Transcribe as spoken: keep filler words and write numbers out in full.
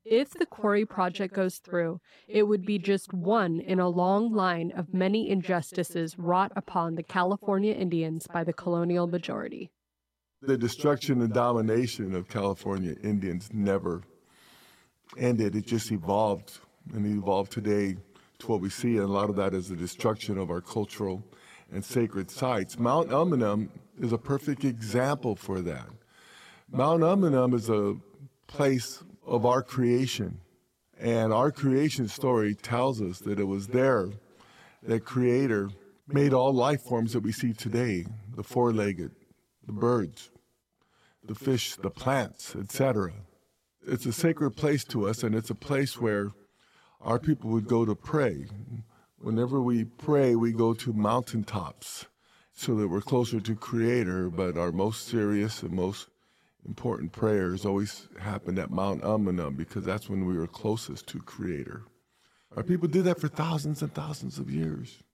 If the quarry project goes through, it would be just one in a long line of many injustices wrought upon the California Indians by the colonial majority. The destruction and domination of California Indians never ended. It just evolved, and it evolved today to what we see, and a lot of that is the destruction of our cultural and sacred sites. Mount Umunhum is a perfect example for that. Mount Umunhum is a place of our creation, and our creation story tells us that it was there that Creator made all life forms that we see today, the four-legged, the birds, the fish, the plants, et cetera. It's a sacred place to us, and it's a place where our people would go to pray. Whenever we pray, we go to mountaintops so that we're closer to Creator, but our most serious and most important prayers always happened at Mount Umunhum because that's when we were closest to Creator. Our people did that for thousands and thousands of years.